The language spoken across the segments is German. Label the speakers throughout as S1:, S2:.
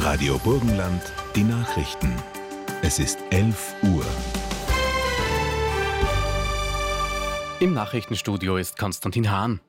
S1: Radio Burgenland, die Nachrichten. Es ist 11 Uhr.
S2: Im Nachrichtenstudio ist Konstantin Hahn.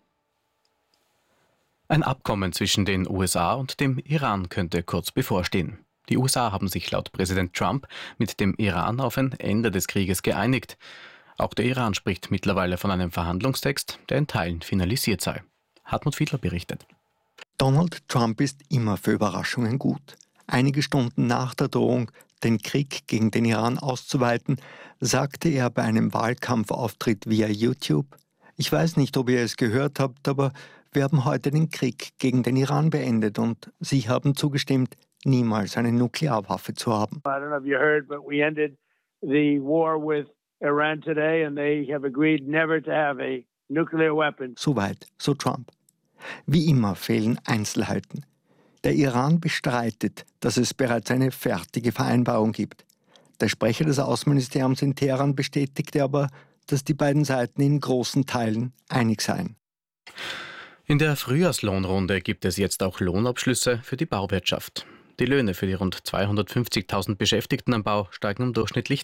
S2: Ein Abkommen zwischen den USA und dem Iran könnte kurz bevorstehen. Die USA haben sich laut Präsident Trump mit dem Iran auf ein Ende des Krieges geeinigt. Auch der Iran spricht mittlerweile von einem Verhandlungstext, der in Teilen finalisiert sei. Hartmut Fiedler berichtet.
S3: Donald Trump ist immer für Überraschungen gut. Einige Stunden nach der Drohung, den Krieg gegen den Iran auszuweiten, sagte er bei einem Wahlkampfauftritt via YouTube: Ich weiß nicht, ob ihr es gehört habt, aber wir haben heute den Krieg gegen den Iran beendet und Sie haben zugestimmt, niemals eine Nuklearwaffe zu haben.
S4: I don't know if you heard, but we ended the war with Iran today and they have agreed never to have a nuclear weapon.
S3: Soweit, so Trump. Wie immer fehlen Einzelheiten. Der Iran bestreitet, dass es bereits eine fertige Vereinbarung gibt. Der Sprecher des Außenministeriums in Teheran bestätigte aber, dass die beiden Seiten in großen Teilen einig seien.
S2: In der Frühjahrslohnrunde gibt es jetzt auch Lohnabschlüsse für die Bauwirtschaft. Die Löhne für die rund 250.000 Beschäftigten am Bau steigen um durchschnittlich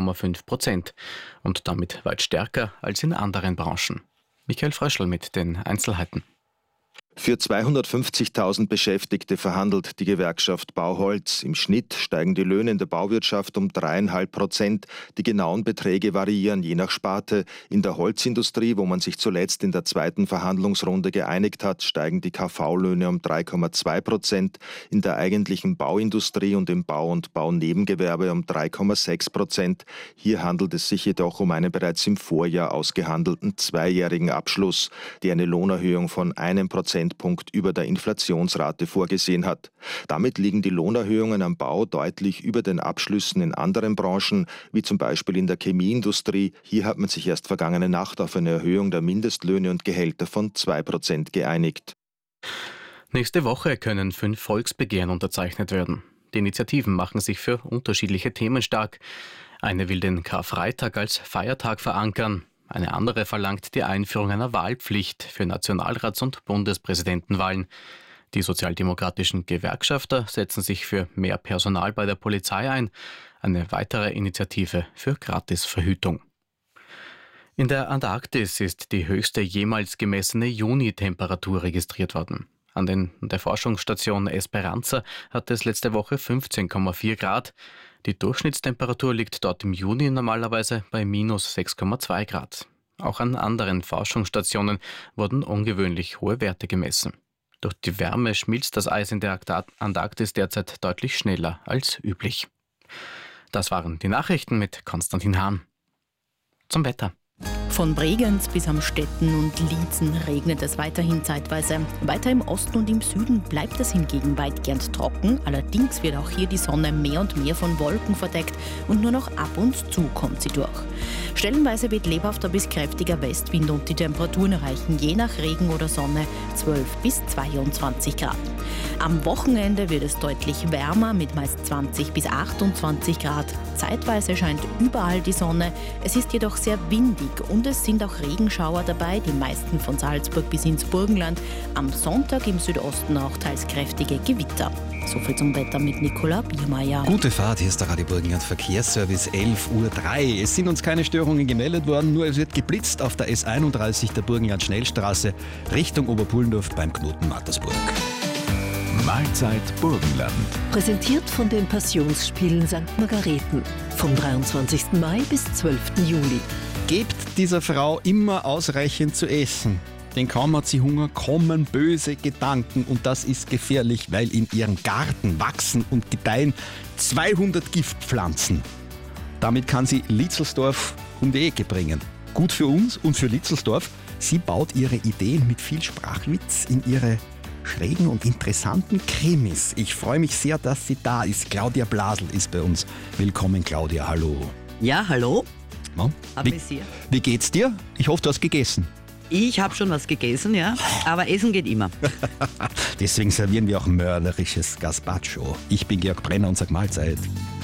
S2: 3,5% und damit weit stärker als in anderen Branchen. Michael Fröschl mit den Einzelheiten.
S5: Für 250.000 Beschäftigte verhandelt die Gewerkschaft Bauholz. Im Schnitt steigen die Löhne in der Bauwirtschaft um 3,5%. Die genauen Beträge variieren je nach Sparte. In der Holzindustrie, wo man sich zuletzt in der zweiten Verhandlungsrunde geeinigt hat, steigen die KV-Löhne um 3,2%. In der eigentlichen Bauindustrie und im Bau- und Baunebengewerbe um 3,6%. Hier handelt es sich jedoch um einen bereits im Vorjahr ausgehandelten zweijährigen Abschluss, der eine Lohnerhöhung von 1% über der Inflationsrate vorgesehen hat. Damit liegen die Lohnerhöhungen am Bau deutlich über den Abschlüssen in anderen Branchen, wie zum Beispiel in der Chemieindustrie. Hier hat man sich erst vergangene Nacht auf eine Erhöhung der Mindestlöhne und Gehälter von 2% geeinigt.
S2: Nächste Woche können 5 Volksbegehren unterzeichnet werden. Die Initiativen machen sich für unterschiedliche Themen stark. Eine will den Karfreitag als Feiertag verankern. Eine andere verlangt die Einführung einer Wahlpflicht für Nationalrats- und Bundespräsidentenwahlen. Die sozialdemokratischen Gewerkschafter setzen sich für mehr Personal bei der Polizei ein. Eine weitere Initiative für Gratisverhütung. In der Antarktis ist die höchste jemals gemessene Junitemperatur registriert worden. An der Forschungsstation Esperanza hat es letzte Woche 15,4 Grad. Die Durchschnittstemperatur liegt dort im Juni normalerweise bei minus 6,2 Grad. Auch an anderen Forschungsstationen wurden ungewöhnlich hohe Werte gemessen. Durch die Wärme schmilzt das Eis in der Antarktis derzeit deutlich schneller als üblich. Das waren die Nachrichten mit Konstantin Hahn. Zum Wetter.
S6: Von Bregenz bis Amstetten und Liezen regnet es weiterhin zeitweise. Weiter im Osten und im Süden bleibt es hingegen weitgehend trocken. Allerdings wird auch hier die Sonne mehr und mehr von Wolken verdeckt und nur noch ab und zu kommt sie durch. Stellenweise weht lebhafter bis kräftiger Westwind und die Temperaturen erreichen je nach Regen oder Sonne 12 bis 22 Grad. Am Wochenende wird es deutlich wärmer mit meist 20 bis 28 Grad. Zeitweise scheint überall die Sonne. Es ist jedoch sehr windig und es sind auch Regenschauer dabei, die meisten von Salzburg bis ins Burgenland. Am Sonntag im Südosten auch teils kräftige Gewitter. Soviel zum Wetter mit Nicola Biermeier.
S7: Gute Fahrt, hier ist der Radio Burgenland Verkehrsservice, 11:03 Uhr. Es sind uns keine Störungen gemeldet worden, nur es wird geblitzt auf der S31 der Burgenland Schnellstraße Richtung Oberpullendorf beim Knoten Mattersburg.
S1: Mahlzeit Burgenland.
S8: Präsentiert von den Passionsspielen St. Margareten. Vom 23. Mai bis 12. Juli.
S7: Gebt dieser Frau immer ausreichend zu essen. Denn kaum hat sie Hunger, kommen böse Gedanken und das ist gefährlich, weil in ihrem Garten wachsen und gedeihen 200 Giftpflanzen. Damit kann sie Litzelsdorf um die Ecke bringen. Gut für uns und für Litzelsdorf, sie baut ihre Ideen mit viel Sprachwitz in ihre schrägen und interessanten Krimis. Ich freue mich sehr, dass sie da ist. Claudia Blasel ist bei uns. Willkommen, Claudia, hallo.
S9: Ja, hallo.
S7: No? Wie geht's dir? Ich hoffe, du hast gegessen.
S9: Ich habe schon was gegessen, ja, aber Essen geht immer.
S7: Deswegen servieren wir auch mörderisches Gazpacho. Ich bin Georg Brenner und sag Mahlzeit.